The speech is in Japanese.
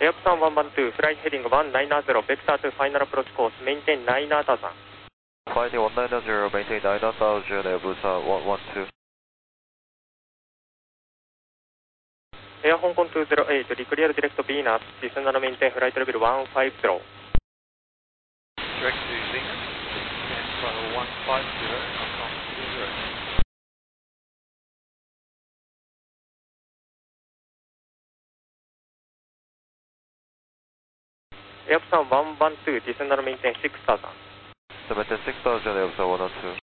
エアプサン112、フライヘディング190、ベクター2ファイナルアプローチコース、メインテイン9,000。 Flight 190, maintain 9,000, Airbusan 112. エア香港208、リクリアルディレクトビーナス、ディセンダーメインテインフライトレベル150。 Direct to Venus, flight 150, Hong Kong 20. エアプサン112、ディセンダーメインテイン6000。 Maintain 6,000, Airbusan 102.